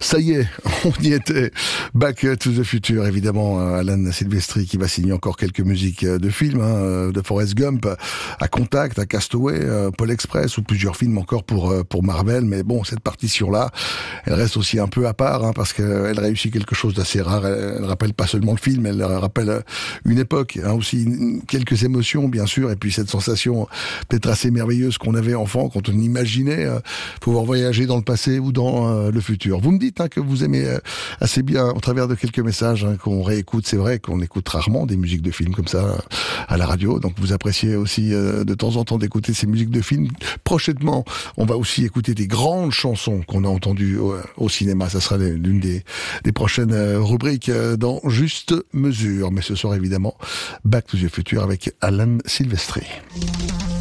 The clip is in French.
Ça y est, on y était. Back to the Future, évidemment, Alan Silvestri qui va signer encore quelques musiques de films, de Forrest Gump à Contact, à Castaway, Pôle Express ou plusieurs films encore pour Marvel. Mais bon, cette partition-là, elle reste aussi un peu à part parce qu'elle réussit quelque chose d'assez rare. Elle rappelle pas seulement le film, elle rappelle une époque, aussi quelques émotions bien sûr, et puis cette sensation peut-être assez merveilleuse qu'on avait enfant quand on imaginait pouvoir voyager dans le passé ou dans le futur. Vous me dites que vous aimez assez bien, au travers de quelques messages qu'on réécoute. C'est vrai qu'on écoute rarement des musiques de films comme ça à la radio, donc vous appréciez aussi de temps en temps d'écouter ces musiques de films. Prochainement, on va aussi écouter des grandes chansons qu'on a entendues au cinéma. Ça sera l'une des prochaines rubriques dans Juste Mesure. Mais ce soir, évidemment, Back to the Future avec Alan Silvestri.